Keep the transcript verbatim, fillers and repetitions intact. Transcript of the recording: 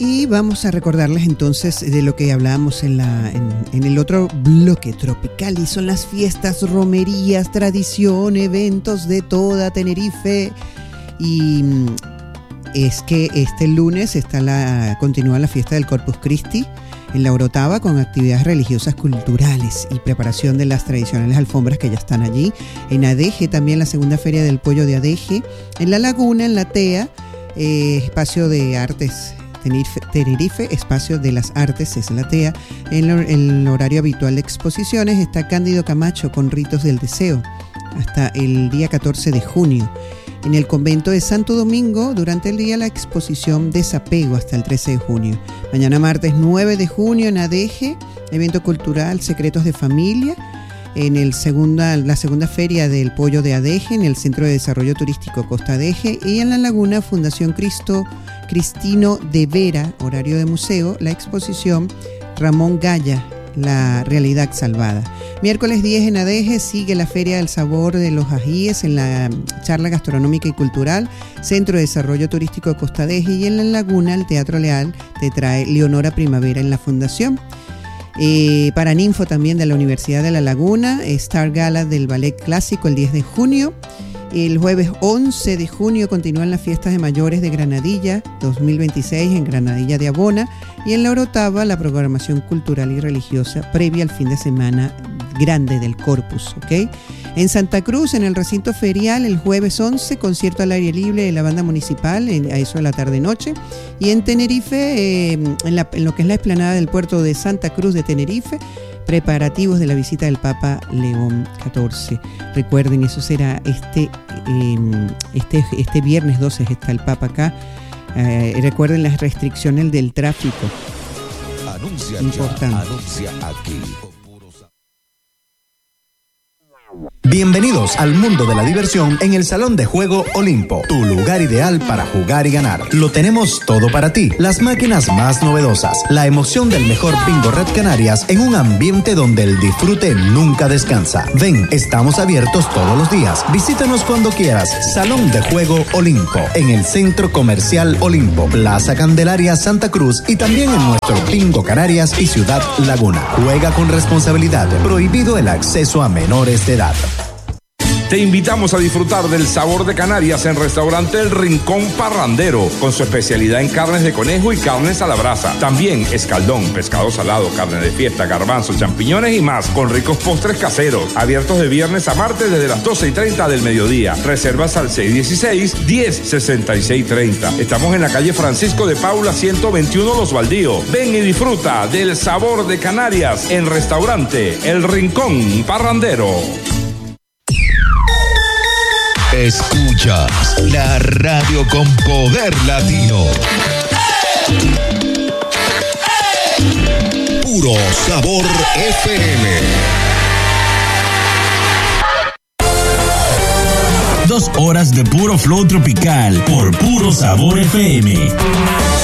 Y vamos a recordarles entonces de lo que hablábamos en, la, en, en el otro bloque tropical, y son las fiestas, romerías, tradición, eventos de toda Tenerife. Y es que este lunes está la, continúa la fiesta del Corpus Christi en la Orotava, con actividades religiosas, culturales y preparación de las tradicionales alfombras que ya están allí. En Adeje también la segunda feria del pollo de Adeje. En La Laguna, en La Tea, eh, espacio de artes Tenerife, Tenerife, espacio de las artes, es La Tea. En el horario habitual de exposiciones está Cándido Camacho con Ritos del Deseo hasta el día catorce de junio. En el convento de Santo Domingo, durante el día, la exposición Desapego hasta el trece de junio. Mañana martes nueve de junio en Adeje, evento cultural Secretos de Familia. En el segunda, la segunda feria del pollo de Adeje, en el Centro de Desarrollo Turístico Costa Adeje. Y en La Laguna, Fundación Cristo Cristino de Vera, horario de museo, la exposición Ramón Gaya, La Realidad Salvada. Miércoles diez en Adeje sigue la Feria del Sabor de los Ajíes en la charla gastronómica y cultural, Centro de Desarrollo Turístico Costa Adeje. Y en La Laguna, el Teatro Leal te trae Leonora Primavera en la Fundación. Eh, para Ninfo también de la Universidad de La Laguna, Star Gala del Ballet Clásico el diez de junio. El jueves once de junio continúan las fiestas de mayores de Granadilla dos mil veintiséis en Granadilla de Abona. Y en La Orotava la programación cultural y religiosa previa al fin de semana grande del Corpus, ¿ok? En Santa Cruz, en el recinto ferial, el jueves once, concierto al aire libre de la banda municipal en, a eso de la tarde-noche. Y en Tenerife, eh, en, la, en lo que es la explanada del puerto de Santa Cruz de Tenerife, preparativos de la visita del Papa León catorce. Recuerden, eso será este, eh, este, este viernes doce, está el Papa acá. Eh, recuerden las restricciones del tráfico. Anuncia Importante. Ya, anuncia aquí. Bienvenidos al mundo de la diversión en el Salón de Juego Olimpo, tu lugar ideal para jugar y ganar. Lo tenemos todo para ti, las máquinas más novedosas, la emoción del mejor Bingo Red Canarias en un ambiente donde el disfrute nunca descansa. Ven, estamos abiertos todos los días. Visítanos cuando quieras. Salón de Juego Olimpo, en el Centro Comercial Olimpo, Plaza Candelaria, Santa Cruz, y también en nuestro Bingo Canarias y Ciudad Laguna. Juega con responsabilidad. Prohibido el acceso a menores de edad. Te invitamos a disfrutar del sabor de Canarias en Restaurante El Rincón Parrandero, con su especialidad en carnes de conejo y carnes a la brasa. También escaldón, pescado salado, carne de fiesta, garbanzos, champiñones y más, con ricos postres caseros. Abiertos de viernes a martes desde las doce y treinta del mediodía. Reservas al seis dieciséis, diez sesenta y seis treinta. Estamos en la calle Francisco de Paula, ciento veintiuno Los Baldíos. Ven y disfruta del sabor de Canarias en Restaurante El Rincón Parrandero. Escuchas la radio con poder latino. Puro Sabor F M. Dos horas de puro flow tropical por Puro Sabor F M.